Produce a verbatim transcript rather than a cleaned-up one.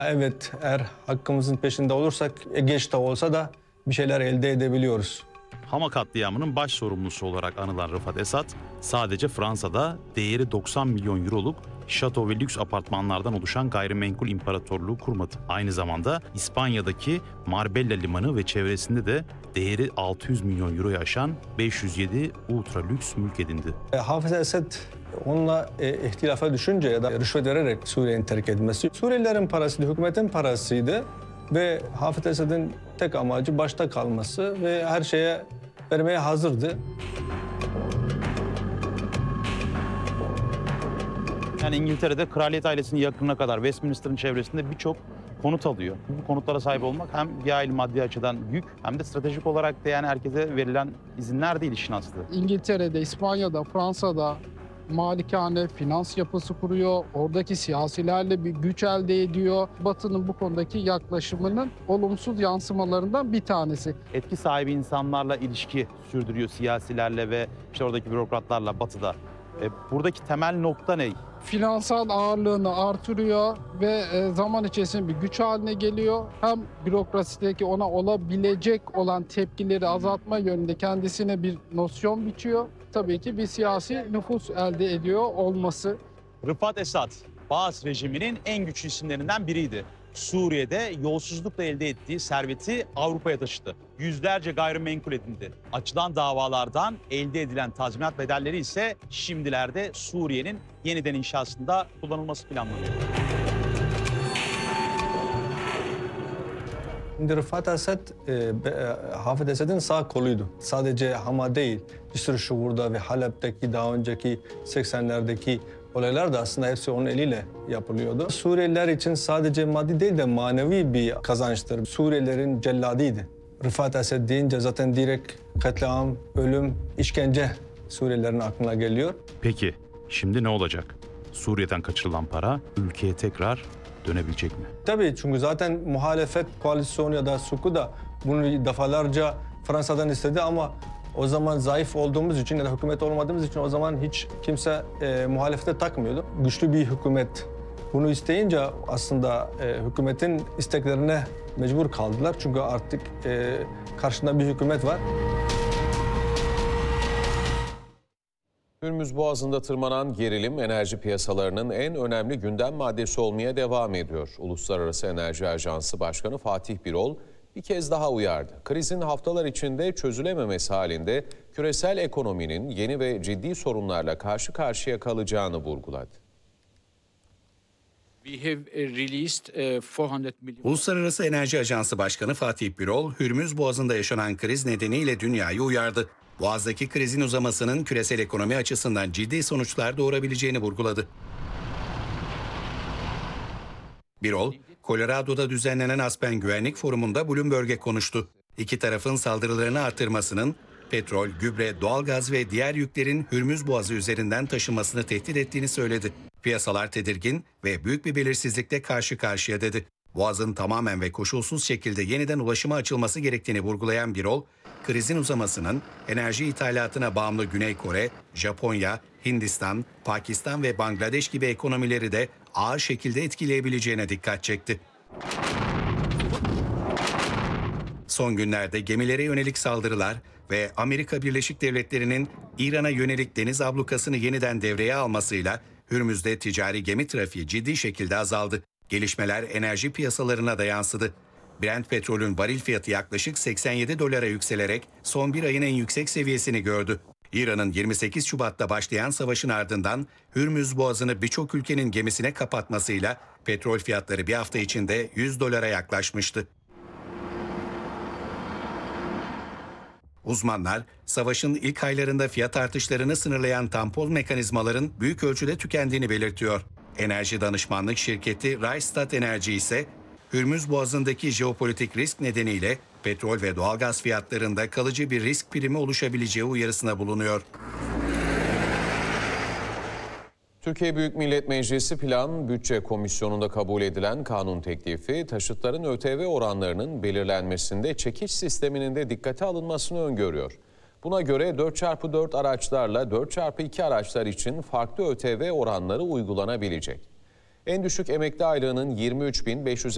Evet, eğer hakkımızın peşinde olursak e, geç de olsa da bir şeyler elde edebiliyoruz. Hama katliamının baş sorumlusu olarak anılan Rıfat Esad, sadece Fransa'da değeri doksan milyon euroluk şato ve lüks apartmanlardan oluşan gayrimenkul imparatorluğu kurmadı. Aynı zamanda İspanya'daki Marbella limanı ve çevresinde de değeri altı yüz milyon euroyu aşan beş yüz yedi ultra lüks mülk edindi. E, Hafez Esed onunla e, ihtilafa düşünce ya da rüşvet vererek Suriye'nin terk edilmesi, Suriyelilerin parasıydı, hükümetin parasıydı ve Hafez Esed'in tek amacı başta kalması ve her şeye vermeye hazırdı. Yani İngiltere'de kraliyet ailesinin yakınına kadar Westminster'ın çevresinde birçok konut alıyor. Bu konutlara sahip olmak hem bir aile maddi açıdan yük hem de stratejik olarak da yani herkese verilen izinler değil işin aslı. İngiltere'de, İspanya'da, Fransa'da malikane, finans yapısı kuruyor. Oradaki siyasilerle bir güç elde ediyor. Batı'nın bu konudaki yaklaşımının olumsuz yansımalarından bir tanesi. Etki sahibi insanlarla ilişki sürdürüyor siyasilerle ve işte oradaki bürokratlarla Batı'da. E, buradaki temel nokta ne? Finansal ağırlığını artırıyor ve zaman içerisinde bir güç haline geliyor. Hem bürokrasideki ona olabilecek olan tepkileri azaltma yönünde kendisine bir nosyon biçiyor. Tabii ki bir siyasi nüfus elde ediyor olması. Rıfat Esad, Baas rejiminin en güçlü isimlerinden biriydi. Suriye'de yolsuzlukla elde ettiği serveti Avrupa'ya taşıdı. Yüzlerce gayrimenkul edindi. Açılan davalardan elde edilen tazminat bedelleri ise şimdilerde Suriye'nin yeniden inşasında kullanılması planlanıyor. Şimdi Rıfat Esed, e, e, Hafez Esed'in sağ koluydu. Sadece Hama değil, bir sürü Şuur'da ve Halep'teki daha önceki seksenlerdeki olaylar da aslında hepsi onun eliyle yapılıyordu. Suriyeliler için sadece maddi değil de manevi bir kazançtır. Suriyelilerin celladıydı. Rıfat Esed deyince zaten direkt katliam, ölüm, işkence Suriyelilerin aklına geliyor. Peki şimdi ne olacak? Suriye'den kaçırılan para ülkeye tekrar dönebilecek mi? Tabii çünkü zaten muhalefet koalisyonu ya da SUK'u da bunu defalarca Fransa'dan istedi ama o zaman zayıf olduğumuz için ya da hükümet olmadığımız için o zaman hiç kimse e, muhalefete takmıyordu. Güçlü bir hükümet bunu isteyince aslında e, hükümetin isteklerine mecbur kaldılar. Çünkü artık e, karşında bir hükümet var. Hürmüz Boğazı'nda tırmanan gerilim enerji piyasalarının en önemli gündem maddesi olmaya devam ediyor. Uluslararası Enerji Ajansı Başkanı Fatih Birol bir kez daha uyardı. Krizin haftalar içinde çözülememesi halinde küresel ekonominin yeni ve ciddi sorunlarla karşı karşıya kalacağını vurguladı. Uluslararası Enerji Ajansı Başkanı Fatih Birol, Hürmüz Boğazı'nda yaşanan kriz nedeniyle dünyayı uyardı. Boğaz'daki krizin uzamasının küresel ekonomi açısından ciddi sonuçlar doğurabileceğini vurguladı. Birol, Colorado'da düzenlenen Aspen Güvenlik Forumu'nda Bloomberg'e konuştu. İki tarafın saldırılarını artırmasının petrol, gübre, doğalgaz ve diğer yüklerin Hürmüz Boğazı üzerinden taşınmasını tehdit ettiğini söyledi. Piyasalar tedirgin ve büyük bir belirsizlikle karşı karşıya dedi. Boğazın tamamen ve koşulsuz şekilde yeniden ulaşıma açılması gerektiğini vurgulayan Birol, krizin uzamasının enerji ithalatına bağımlı Güney Kore, Japonya, Hindistan, Pakistan ve Bangladeş gibi ekonomileri de ağır şekilde etkileyebileceğine dikkat çekti. Son günlerde gemilere yönelik saldırılar ve Amerika Birleşik Devletleri'nin İran'a yönelik deniz ablukasını yeniden devreye almasıyla Hürmüz'de ticari gemi trafiği ciddi şekilde azaldı. Gelişmeler enerji piyasalarına da yansıdı. Brent petrolün varil fiyatı yaklaşık seksen yedi dolara yükselerek son bir ayın en yüksek seviyesini gördü. İran'ın yirmi sekiz Şubat'ta başlayan savaşın ardından Hürmüz Boğazı'nı birçok ülkenin gemisine kapatmasıyla petrol fiyatları bir hafta içinde yüz dolara yaklaşmıştı. Uzmanlar, savaşın ilk aylarında fiyat artışlarını sınırlayan tampon mekanizmaların büyük ölçüde tükendiğini belirtiyor. Enerji danışmanlık şirketi Rystad Enerji ise Hürmüz Boğazı'ndaki jeopolitik risk nedeniyle petrol ve doğalgaz fiyatlarında kalıcı bir risk primi oluşabileceği uyarısına bulunuyor. Türkiye Büyük Millet Meclisi Plan Bütçe Komisyonu'nda kabul edilen kanun teklifi, taşıtların ÖTV oranlarının belirlenmesinde çekiş sisteminin de dikkate alınmasını öngörüyor. Buna göre dört çarpı dört araçlarla dört çarpı iki araçlar için farklı ÖTV oranları uygulanabilecek. En düşük emekli aylığının yirmi üç bin beş yüz